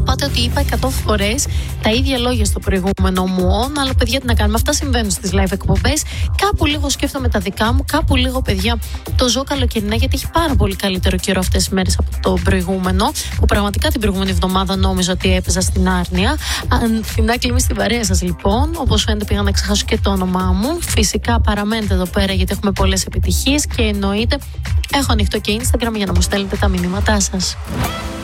πάτε ότι είπα 100 φορές τα ίδια λόγια στο προηγούμενο μου αλλά παιδιά τι να κάνουμε, αυτά συμβαίνουν στις live εκπομπές. Κάπου λίγο σκέφτομαι τα δικά μου, κάπου λίγο παιδιά το ζω καλοκαιρινά, γιατί έχει πάρα πολύ καλύτερο καιρό αυτές τις μέρες από το προηγούμενο, που πραγματικά την προηγούμενη εβδομάδα νόμιζα ότι έπαιζα στην άρνοια. Φινάκλη, είμαι στην παρέα σας λοιπόν. Όπως φαίνεται πήγα να ξεχάσω και το όνομά μου. Φυσικά παραμένετε εδώ πέρα γιατί έχουμε πολλές επιτυχίες και εννοείται έχω ανοιχτό και Instagram για να μου στέλνετε τα μηνύματά σας.